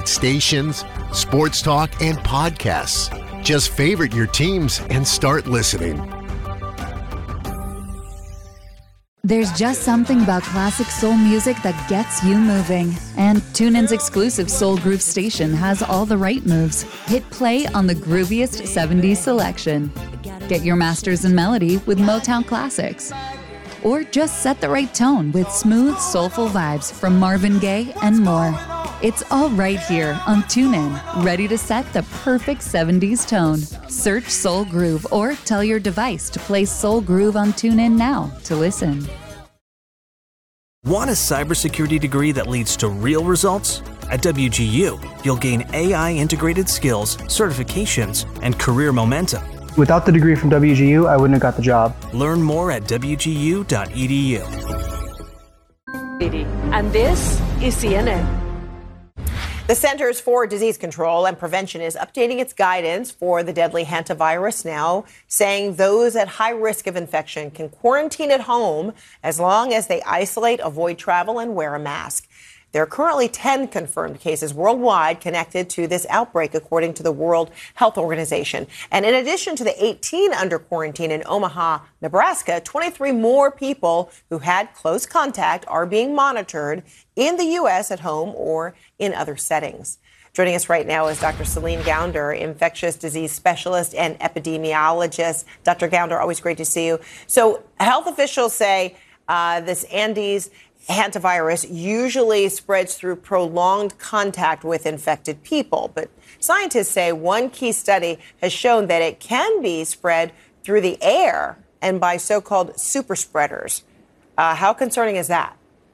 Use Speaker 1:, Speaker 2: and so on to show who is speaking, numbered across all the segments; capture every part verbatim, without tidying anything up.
Speaker 1: stations, sports talk, and podcasts. Just favorite your teams and start listening.
Speaker 2: There's just something about classic soul music that gets you moving. And TuneIn's exclusive Soul Groove station has all the right moves. Hit play on the grooviest seventies selection. Get your masters in melody with Motown classics. Or just set the right tone with smooth, soulful vibes from Marvin Gaye and more. It's all right here on TuneIn, ready to set the perfect seventies tone. Search Soul Groove or tell your device to play Soul Groove on TuneIn now to listen.
Speaker 3: Want a cybersecurity degree that leads to real results? At W G U, you'll gain A I-integrated skills, certifications, and career momentum.
Speaker 4: Without the degree from W G U, I wouldn't have got the job.
Speaker 3: Learn more at w g u dot e d u.
Speaker 5: And this is C N N.
Speaker 6: The Centers for Disease Control and Prevention is updating its guidance for the deadly hantavirus now, saying those at high risk of infection can quarantine at home as long as they isolate, avoid travel, and wear a mask. There are currently ten confirmed cases worldwide connected to this outbreak, according to the World Health Organization. And in addition to the eighteen under quarantine in Omaha, Nebraska, twenty-three more people who had close contact are being monitored in the U S at home or in other settings. Joining us right now is Doctor Celine Gounder, infectious disease specialist and epidemiologist. Doctor Gounder, always great to see you. So health officials say uh, this Andes hantavirus usually spreads through prolonged contact with infected people. But scientists say one key study has shown that it can be spread through the air and by so-called super spreaders. Uh, how concerning is that?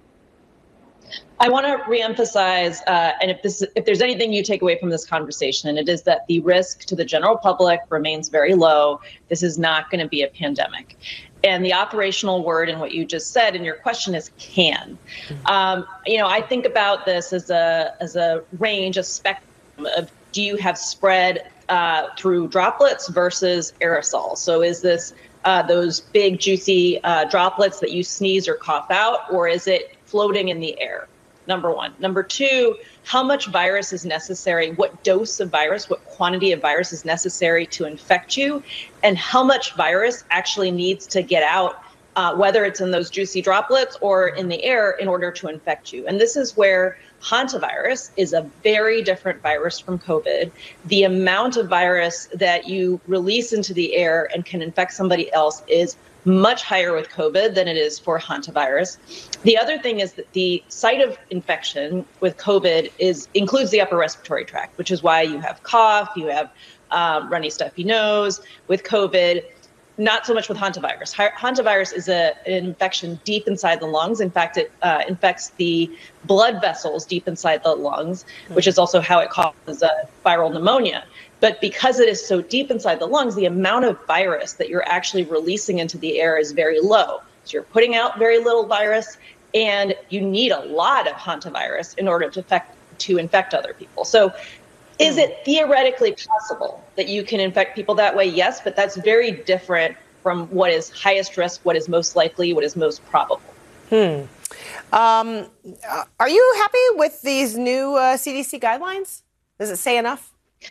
Speaker 7: I want to reemphasize, uh, and if this, if there's anything you take away from this conversation, it is that the risk to the general public remains very low. This is not going to be a pandemic. And the operational word in what you just said in your question is can. Um, you know, I think about this as a as a range, a spectrum of do you have spread uh, through droplets versus aerosols? So is this uh, those big juicy uh, droplets that you sneeze or cough out, or is it floating in the air? Number one. Number two, how much virus is necessary? What dose of virus, what quantity of virus is necessary to infect you? And how much virus actually needs to get out, uh, whether it's in those juicy droplets or in the air, in order to infect you? And this is where hantavirus is a very different virus from COVID. The amount of virus that you release into the air and can infect somebody else is much higher with COVID than it is for hantavirus. The other thing is that the site of infection with COVID is includes the upper respiratory tract, which is why you have cough, you have um, runny, stuffy nose with COVID. Not so much with hantavirus. Hantavirus is a, an infection deep inside the lungs. In fact, it uh, infects the blood vessels deep inside the lungs, which is also how it causes uh, viral pneumonia. But because it is so deep inside the lungs, the amount of virus that you're actually releasing into the air is very low. So you're putting out very little virus, and you need a lot of hantavirus in order to infect, to infect other people. So is it theoretically possible that you can infect people that way? Yes, but that's very different from what is highest risk, what is most likely, what is most probable.
Speaker 6: Hmm. Um, are you happy with these new uh, C D C guidelines? Does it say enough?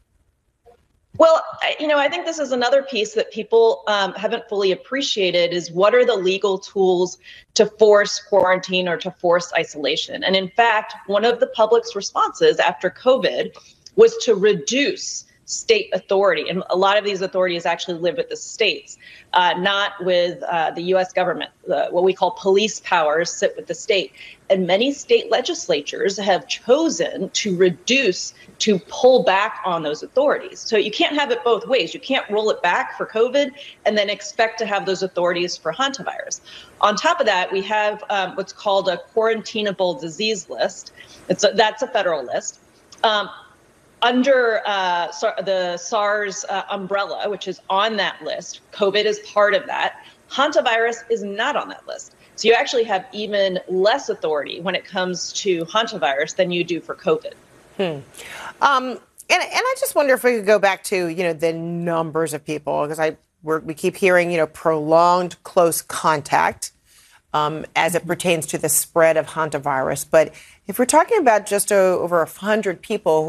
Speaker 7: Well, you know, I think this is another piece that people um, haven't fully appreciated is what are the legal tools to force quarantine or to force isolation? And in fact, one of the public's responses after COVID was to reduce state authority. And a lot of these authorities actually live with the states, uh, not with uh, the U S government. Uh, what we call police powers sit with the state. And many state legislatures have chosen to reduce, to pull back on those authorities. So you can't have it both ways. You can't roll it back for COVID and then expect to have those authorities for hantavirus. On top of that, we have um, what's called a quarantinable disease list. It's a, that's a federal list. Um, Under uh, the SARS uh, umbrella, which is on that list, COVID is part of that. Hantavirus is not on that list. So you actually have even less authority when it comes to hantavirus than you do for COVID.
Speaker 6: Hmm. Um, and, and I just wonder if we could go back to, you know, the numbers of people, because I we're, we keep hearing, you know, prolonged close contact um, as it pertains to the spread of hantavirus. But if we're talking about just uh, over one hundred people